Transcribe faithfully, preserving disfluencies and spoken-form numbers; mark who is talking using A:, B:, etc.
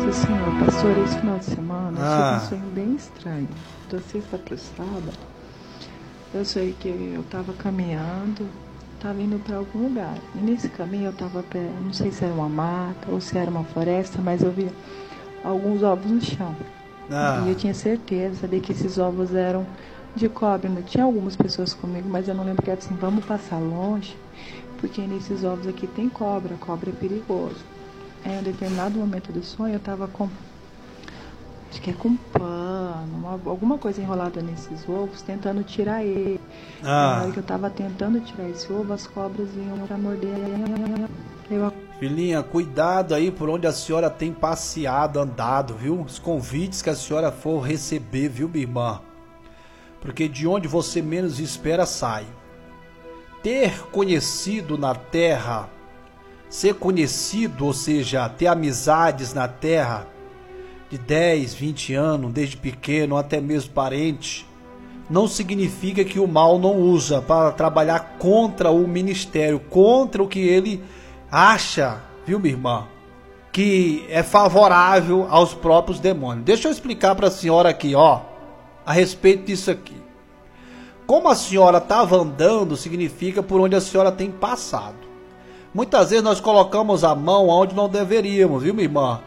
A: Nossa Senhora, pastor, esse final de semana
B: Ah.
A: eu tive um sonho bem estranho. Da sexta para sábado, eu sei que eu estava caminhando, estava indo para algum lugar. E nesse caminho eu estava, não sei se era uma mata ou se era uma floresta, mas eu vi alguns ovos no chão.
B: Ah.
A: E eu tinha certeza, sabia que esses ovos eram de cobra. Não tinha algumas pessoas comigo, mas eu não lembro que era assim, vamos passar longe, porque nesses ovos aqui tem cobra, cobra é perigoso. Aí, em um determinado momento do sonho, eu estava com, acho que é com pano, uma, alguma coisa enrolada nesses ovos, tentando tirar ele.
B: Ah.
A: Na hora que eu estava tentando tirar esse ovo, as cobras iam para morder. Eu...
B: Filhinha, cuidado aí por onde a senhora tem passeado, andado, viu? Os convites que a senhora for receber, viu, minha irmã? Porque de onde você menos espera, sai. Ter conhecido na terra, ser conhecido, ou seja, ter amizades na terra de dez, vinte anos, desde pequeno, até mesmo parente, não significa que o mal não usa para trabalhar contra o ministério, contra o que ele acha, viu, minha irmã, que é favorável aos próprios demônios. Deixa eu explicar para a senhora aqui, ó, a respeito disso aqui. Como a senhora estava andando, significa por onde a senhora tem passado. Muitas vezes nós colocamos a mão onde não deveríamos, viu, minha irmã?